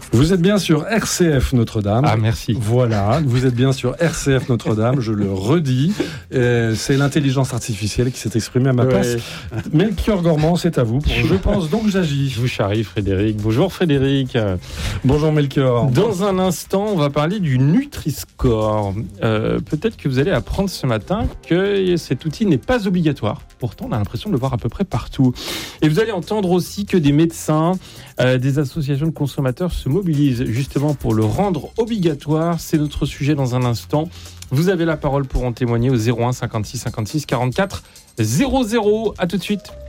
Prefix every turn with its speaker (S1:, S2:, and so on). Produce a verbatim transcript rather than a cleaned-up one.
S1: Vous êtes bien sur R C F Notre-Dame.
S2: Ah, merci.
S1: Voilà, vous êtes bien sur R C F Notre-Dame, je le redis. Euh, c'est l'intelligence artificielle qui s'est exprimée à ma
S2: Ouais.
S1: place. Melchior Gormand, c'est à vous. Pour Je pense donc j'agis.
S2: Je vous charrie, Frédéric. Bonjour, Frédéric.
S1: Bonjour Melchior.
S2: Dans un instant, on va parler du Nutri-Score. Euh, peut-être que vous allez apprendre ce matin que cet outil n'est pas obligatoire. Pourtant, on a l'impression de le voir à peu près partout. Et vous allez entendre aussi que des médecins, euh, des associations de consommateurs se mobilisent justement pour le rendre obligatoire. C'est notre sujet dans un instant. Vous avez la parole pour en témoigner au zéro un cinquante-six cinquante-six quarante-quatre zéro zéro. À tout de suite.